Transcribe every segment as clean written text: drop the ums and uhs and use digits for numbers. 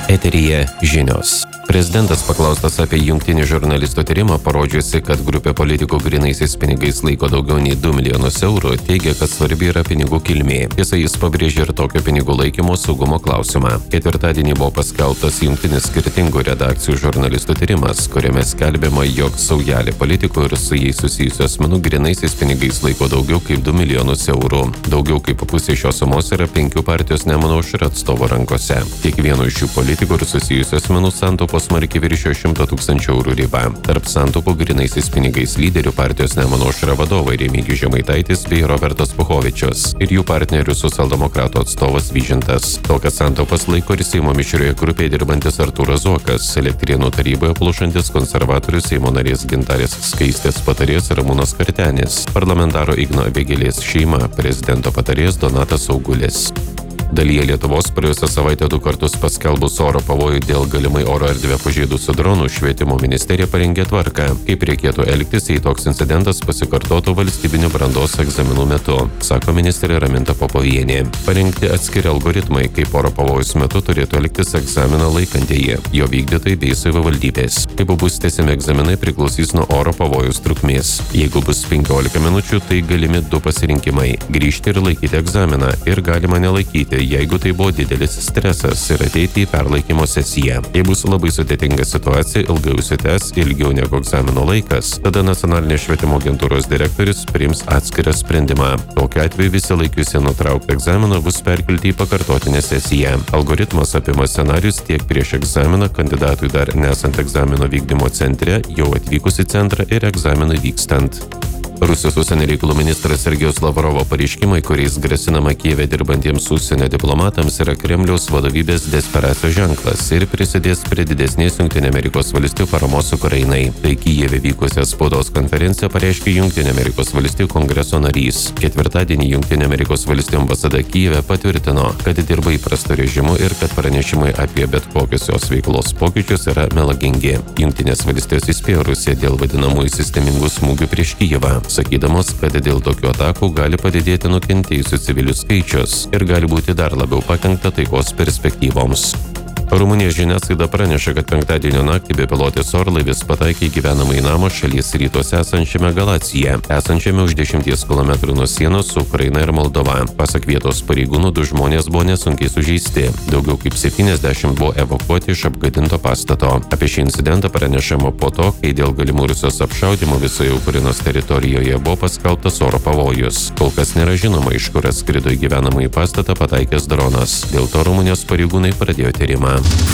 Eteryje žinios. Prezidentas paklaustas apie jungtinį žurnalistų tyrimą, parodžiusi, kad grupė politikų grynaisiais pinigais laiko daugiau nei 2 milijonus eurų, teigia, kad svarbi yra pinigų kilmė. Tiesa, jis pabrėžė ir tokio pinigų laikymo saugumo klausimą. Ketvirtadienį buvo paskelbtas jungtinis skirtingų redakcijų žurnalistų tyrimas, kuriame skelbiama, jog saujelė politikų ir su jais susijusių asmenų grynaisiais pinigais laiko daugiau kaip 2 milijonus eurų. Daugiau kaip pusė šios sumos yra 5 partijos Nemuno aušra atstovų rankose. Kiekvieno iš šių politikų ir susijusių asmenų santaupos smarkiai viršijo 100 000 eurų ribą. Tarp santaupų grynaisiais pinigais lyderių partijos Nemuno aušra vadovai Remigijus Žemaitaitis bei Robertas Puchovičius ir jų partnerių socialdemokratų atstovas Vyžintas. Tokias santaupas laiko ir Seimo mišrioje grupėje dirbantis Artūras Zuokas, Elektrėnų taryboje plušantis konservatorių Seimo narės Gintarės Skaistės patarėjas Ramūnas Kartenis, parlamentaro Igno Vėgėlės šeima, prezidento patarėjas Donatas Augulis. Dalyje Lietuvos praėjusią savaitę 2 kartus paskelbus oro pavojų dėl galimai oro erdvę pažeidusių dronų, švietimo ministerija parengė tvarką, kaip reikėtų elgtis, jei toks incidentas pasikartotų valstybinių brandos egzaminų metu, sako ministrė Raminta Popovienė. Parengti atskiri algoritmai, kaip oro pavojus metu turėtų elgtis egzaminą laikantieji, jo vykdytojai bei savivaldybės. Kaip bus tęsiami egzaminai, priklausys nuo oro pavojus trukmės. Jeigu bus 15 minučių, tai galimi 2 pasirinkimai – grįžti ir laikyti egzaminą ir galima nelaikyti, jeigu tai buvo didelis stresas ir ateiti į perlaikymo sesiją. Jei bus labai sudėtinga situacija, ilgai užsitęs ilgiau negu egzamino laikas, tada nacionalinės švietimo agentūros direktorius priims atskirą sprendimą. Tokiu atveju visi laikiusi nutraukti egzaminą bus perkelti į pakartotinę sesiją. Algoritmas apima scenarius tiek prieš egzaminą, kandidatui dar nesant egzamino vykdymo centre, jau atvykus į centrą ir egzaminui vykstant. Rusijos užsienio reikalų ministras Sergejus Lavrovo pareiškimai, kuriais grasinama Kijeve dirbantiems užsienio diplomatams, yra Kremliaus vadovybės desperacijos ženklas ir prisidės prie didesnės Jungtinių Amerikos valstijų paramos Ukrainai. Tai Kijeve vykusią spaudos konferenciją pareiškė Jungtinių Amerikos valstijų kongreso narys. Ketvirtadienį Jungtinių Amerikos valstijų ambasada Kijeve patvirtino, kad dirba įprastu režimu ir kad pranešimai apie bet kokius jos veiklos pokyčius yra melagingi. Jungtinės valstijos įspėjo Rusiją dėl vadinamųjų sistemingų smūgių prieš Kijevą, sakydamos, kad dėl tokių atakų gali padidėti nukentėjusių civilių skaičius ir gali būti dar labiau pakenkta taikos perspektyvoms. Rumunijos žiniasklaida praneša, kad penktadienio naktį bepilotės orlaivis pataikė į gyvenamąjį namą šalies rytuose esančiame Galacijoje, esančiame už 10 km nuo sienos su Ukraina ir Moldova. Pasak vietos pareigūnų, 2 žmonės buvo nesunkiai sužeisti. Daugiau kaip 70 buvo evakuoti iš apgadinto pastato. Apie šį incidentą pranešama po to, kai dėl galimų Rusijos apšaudymų visoje Ukrainos teritorijoje buvo paskelbtas oro pavojus. Kol kas nėra žinoma, iš kur atskrido į gyvenamąjį pastatą pataikęs dronas. Dėl to Rumunijos pareigūnai pradėjo tyrimą.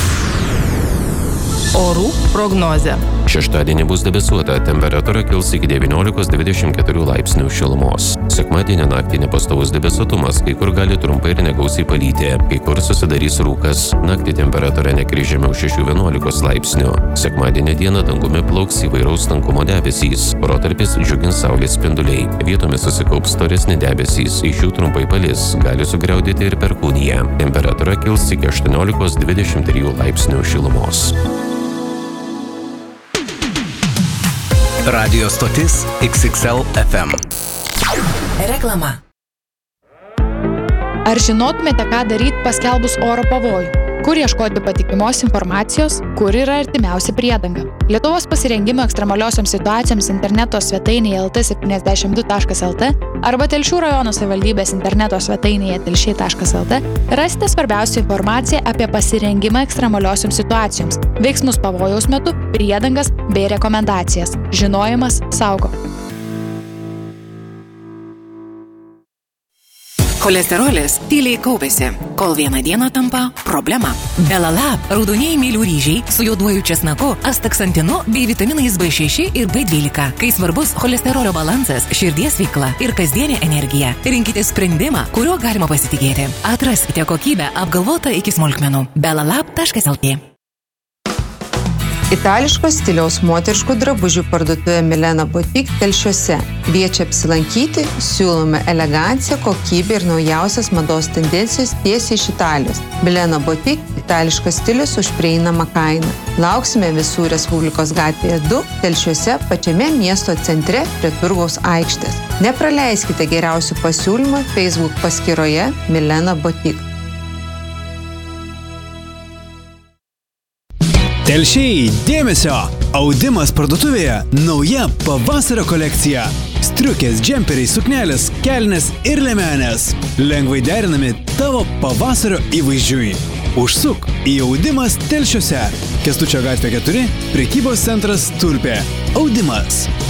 Orų prognozė. Šeštadienį bus debesuota, temperatūra kils iki 19–24 laipsnių šilumos. Sekmadienį naktį nepastovus debesuotumas, kai kur gali trumpai ir negausiai palyti, kai kur susidarys rūkas. Naktį temperatūra nekris žemiau 6–11 laipsnių. Sekmadienį dieną dangumi plauks įvairaus tankumo debesys. Protarpiais džiugins saulės spinduliai. Vietomis susikaups storesni debesys, iš jų trumpai palis, gali sugriaudėti ir perkūnija. Temperatūra kils iki 18–23 laipsnių šilumos. Radio stotis XXL FM. Reklama. Ar žinotumėte, ką daryti paskelbus oro pavojų? Kur ieškoti patikimos informacijos, kur yra artimiausia priedanga? Lietuvos pasirengimo ekstremaliosioms situacijoms interneto svetainėje lt72.lt arba Telšių rajono savivaldybės interneto svetainėje telšiai.lt rasite svarbiausią informaciją apie pasirengimą ekstremaliosioms situacijoms, veiksmus pavojaus metu, priedangas bei rekomendacijas. Žinojimas saugo. Cholesterolis tyliai kaupiasi, kol vieną dieną tampa problema. Belalab raudonieji mylių ryžiai su juoduoju česnaku, astaksantinu bei vitaminais B6 ir B12. Kai svarbus cholesterolio balansas, širdies veikla ir kasdienė energija, rinkite sprendimą, kuriuo galima pasitikėti. Atraskite kokybę apgalvotą iki smulkmenų. belalab.lt. Itališkos stiliaus moteriškų drabužių parduotuvė Milena Boutique Telšiuose. Kviečia apsilankyti, siūlome eleganciją, kokybę ir naujausias mados tendencijas tiesiai iš Italijos. Milena Boutique – itališkas stilius už prieinamą kainą. Lauksime visų Respublikos gatvėje 2, Telšiuose, pačiame miesto centre prie Turgaus aikštės. Nepraleiskite geriausių pasiūlymų Facebook paskyroje Milena Boutique. Telšiai, dėmesio! Audimas parduotuvėje nauja pavasario kolekcija. Striukės, džemperiai, suknelės, kelnės ir liemenės. Lengvai derinami tavo pavasario įvaizdžiui. Užsuk į Audimas Telšiuose. Kęstučio gatvė 4, prekybos centras Tulpė. Audimas.